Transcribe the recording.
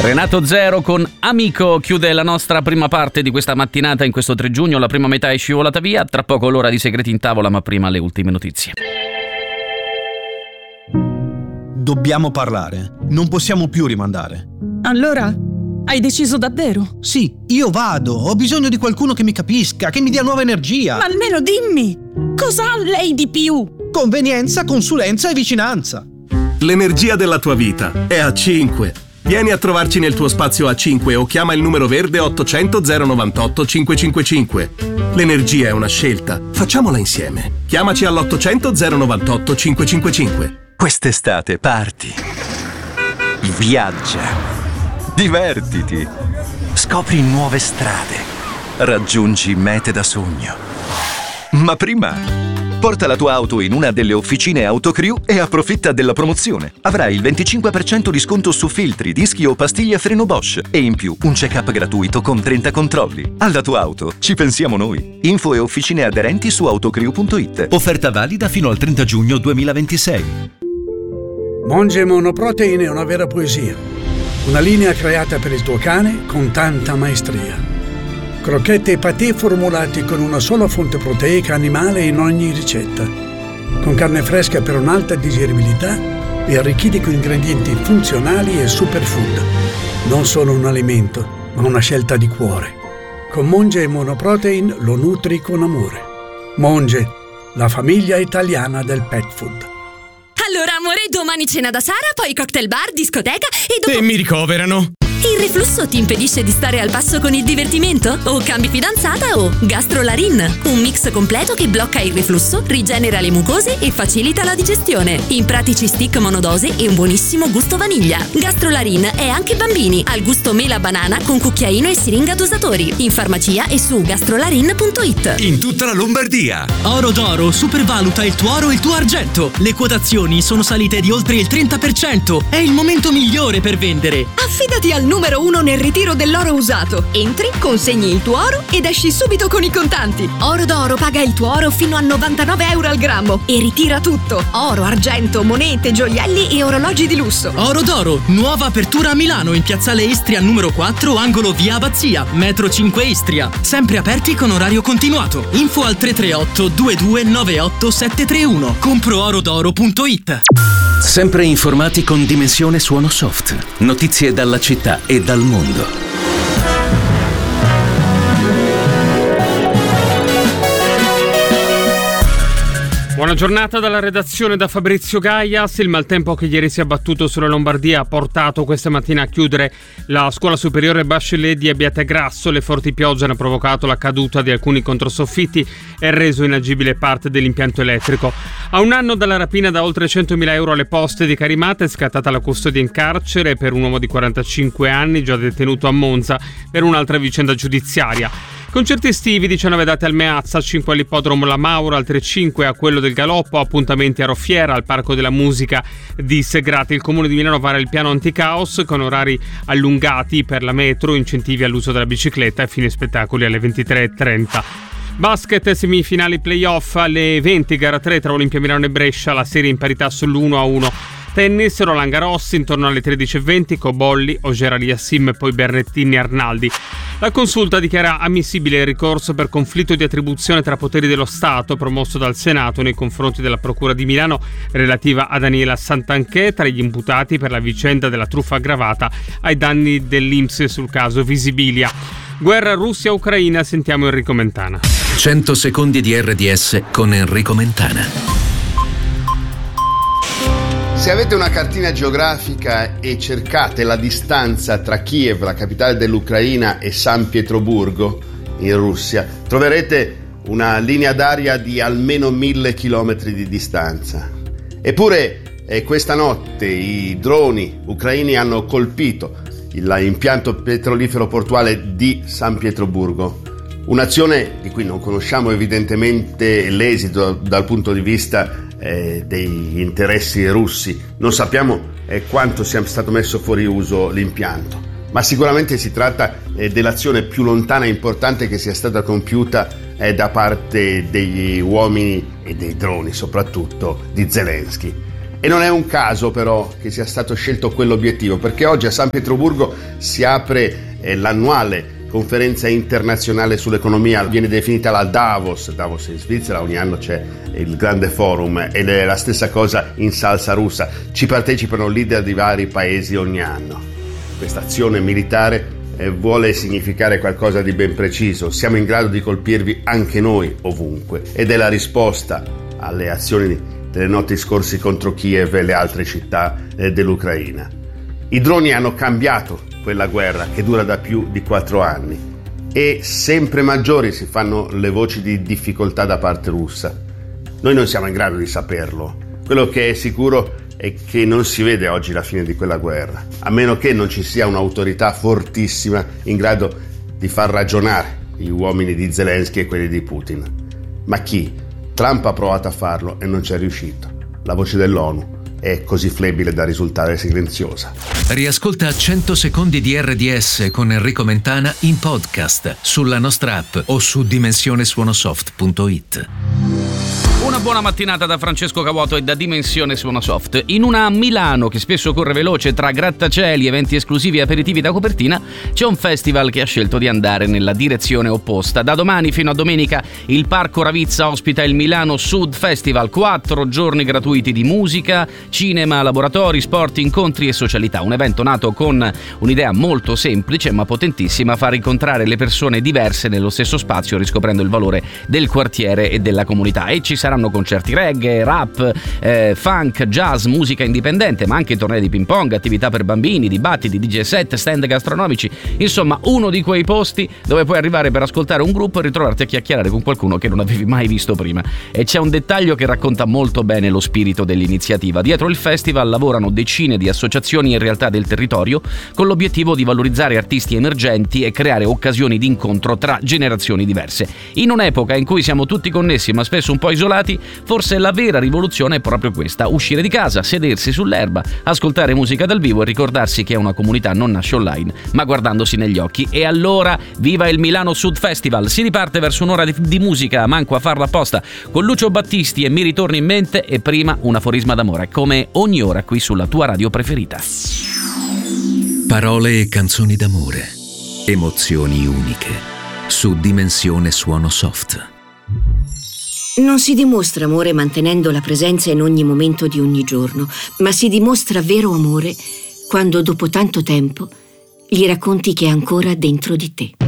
Renato Zero con Amico chiude la nostra prima parte di questa mattinata in questo 3 giugno. La prima metà è scivolata via, tra poco l'ora di Segreti in Tavola, ma prima le ultime notizie. Dobbiamo parlare, non possiamo più rimandare. Allora, hai deciso davvero? Sì, io vado, ho bisogno di qualcuno che mi capisca, che mi dia nuova energia. Ma almeno dimmi, cosa ha lei di più? Convenienza, consulenza e vicinanza. L'energia della tua vita è A5. Vieni a trovarci nel tuo spazio A5 o chiama il numero verde 800 098 555. L'energia è una scelta, facciamola insieme. Chiamaci all'800 098 555. Quest'estate parti, viaggia, divertiti, scopri nuove strade, raggiungi mete da sogno. Ma prima porta la tua auto in una delle officine Autocrew e approfitta della promozione. Avrai il 25% di sconto su filtri, dischi o pastiglie a freno Bosch e in più un check-up gratuito con 30 controlli. Alla tua auto ci pensiamo noi. Info e officine aderenti su autocrew.it. Offerta valida fino al 30 giugno 2026. Monge Monoprotein è una vera poesia. Una linea creata per il tuo cane con tanta maestria. Crocchette e patè formulati con una sola fonte proteica animale in ogni ricetta. Con carne fresca per un'alta digeribilità e arricchiti con ingredienti funzionali e superfood. Non solo un alimento, ma una scelta di cuore. Con Monge Monoprotein lo nutri con amore. Monge, la famiglia italiana del pet food. Allora, amore, domani cena da Sara, poi cocktail bar, discoteca e dopo... E mi ricoverano. Il reflusso ti impedisce di stare al passo con il divertimento? O cambi fidanzata o Gastrolarin, un mix completo che blocca il reflusso, rigenera le mucose e facilita la digestione. In pratici stick monodose e un buonissimo gusto vaniglia. Gastrolarin è anche bambini, al gusto mela banana con cucchiaino e siringa dosatori. In farmacia e su gastrolarin.it. In tutta la Lombardia. Oro d'Oro supervaluta il tuo oro e il tuo argento. Le quotazioni sono salite di oltre il 30%. È il momento migliore per vendere. Affidati al numero 1 nel ritiro dell'oro usato. Entri, consegni il tuo oro ed esci subito con i contanti. Oro d'Oro paga il tuo oro fino a 99 euro al grammo e ritira tutto: oro, argento, monete, gioielli e orologi di lusso. Oro d'Oro, nuova apertura a Milano in piazzale Istria numero 4, angolo via Abbazia, metro 5 Istria. Sempre aperti con orario continuato. Info al 338 2298 731. Comproorodoro.it. Sempre informati con Dimensione Suono Soft. Notizie dalla città e dal mondo. Buona giornata dalla redazione da Fabrizio Gaias. Il maltempo che ieri si è abbattuto sulla Lombardia ha portato questa mattina a chiudere la scuola superiore Bachelet di Abbiategrasso. Le forti piogge hanno provocato la caduta di alcuni controsoffitti e reso inagibile parte dell'impianto elettrico. A un anno dalla rapina da oltre 100.000 euro alle poste di Carimata è scattata la custodia in carcere per un uomo di 45 anni già detenuto a Monza per un'altra vicenda giudiziaria. Concerti estivi, 19 date al Meazza, 5 all'ippodromo La Maura, altre 5 a quello del Galoppo, appuntamenti a Roffiera, al Parco della Musica di Segrate. Il Comune di Milano vara il piano anticaos con orari allungati per la metro, incentivi all'uso della bicicletta e fine spettacoli alle 23:30. Basket, semifinali playoff alle 20, gara 3 tra Olimpia Milano e Brescia, la serie in parità sull'1-1. Tennis, Roland Garros, intorno alle 13:20, Cobolli, Auger Aliassime e poi Berrettini e Arnaldi. La consulta dichiara ammissibile il ricorso per conflitto di attribuzione tra poteri dello Stato promosso dal Senato nei confronti della Procura di Milano relativa a Daniela Santanchè, tra gli imputati per la vicenda della truffa aggravata ai danni dell'INPS sul caso Visibilia. Guerra Russia-Ucraina, sentiamo Enrico Mentana. 100 secondi di RDS con Enrico Mentana. Se avete una cartina geografica e cercate la distanza tra Kiev, la capitale dell'Ucraina, e San Pietroburgo, in Russia, troverete una linea d'aria di almeno 1000 chilometri di distanza. Eppure questa notte i droni ucraini hanno colpito l'impianto petrolifero portuale di San Pietroburgo. Un'azione di cui non conosciamo evidentemente l'esito dal punto di vista degli interessi russi. Non sappiamo quanto sia stato messo fuori uso l'impianto, ma sicuramente si tratta dell'azione più lontana e importante che sia stata compiuta da parte degli uomini e dei droni, soprattutto di Zelensky. E non è un caso però che sia stato scelto quell'obiettivo, perché oggi a San Pietroburgo si apre l'annuale conferenza internazionale sull'economia, viene definita la Davos in Svizzera, ogni anno c'è il grande forum ed è la stessa cosa in salsa russa, ci partecipano leader di vari paesi ogni anno. Questa azione militare vuole significare qualcosa di ben preciso, siamo in grado di colpirvi anche noi ovunque, ed è la risposta alle azioni delle notti scorsi contro Kiev e le altre città dell'Ucraina. I droni hanno cambiato quella guerra che dura da più di 4 anni e sempre maggiori si fanno le voci di difficoltà da parte russa. Noi non siamo in grado di saperlo. Quello che è sicuro è che non si vede oggi la fine di quella guerra, a meno che non ci sia un'autorità fortissima in grado di far ragionare gli uomini di Zelensky e quelli di Putin. Ma chi? Trump ha provato a farlo e non ci è riuscito. La voce dell'ONU è così flebile da risultare silenziosa. Riascolta 100 secondi di RDS con Enrico Mentana in podcast sulla nostra app o su dimensionesuonosoft.it. Una buona mattinata da Francesco Cavuoto e da Dimensione Suonosoft. In una Milano che spesso corre veloce tra grattacieli, eventi esclusivi e aperitivi da copertina, c'è un festival che ha scelto di andare nella direzione opposta. Da domani fino a domenica il Parco Ravizza ospita il Milano Sud Festival, 4 giorni gratuiti di musica, cinema, laboratori, sport, incontri e socialità. Un evento nato con un'idea molto semplice ma potentissima: far incontrare le persone diverse nello stesso spazio, riscoprendo il valore del quartiere e della comunità. E ci saranno concerti reggae, rap, funk, jazz, musica indipendente, ma anche tornei di ping pong, attività per bambini, dibattiti, DJ set, stand gastronomici. Insomma, uno di quei posti dove puoi arrivare per ascoltare un gruppo e ritrovarti a chiacchierare con qualcuno che non avevi mai visto prima. E c'è un dettaglio che racconta molto bene lo spirito dell'iniziativa. Dietro il festival lavorano decine di associazioni e realtà del territorio con l'obiettivo di valorizzare artisti emergenti e creare occasioni di incontro tra generazioni diverse. In un'epoca in cui siamo tutti connessi ma spesso un po' isolati, forse la vera rivoluzione è proprio questa: uscire di casa, sedersi sull'erba, ascoltare musica dal vivo e ricordarsi che una comunità non nasce online ma guardandosi negli occhi. E allora viva il Milano Sud Festival! Si riparte verso un'ora di musica, manco a farla apposta, con Lucio Battisti e Mi ritorni in mente, e prima un aforisma d'amore, come ogni ora qui sulla tua radio preferita. Parole e canzoni d'amore, emozioni uniche, su Dimensione Suonosoft. Non si dimostra amore mantenendo la presenza in ogni momento di ogni giorno, ma si dimostra vero amore quando dopo tanto tempo gli racconti che è ancora dentro di te.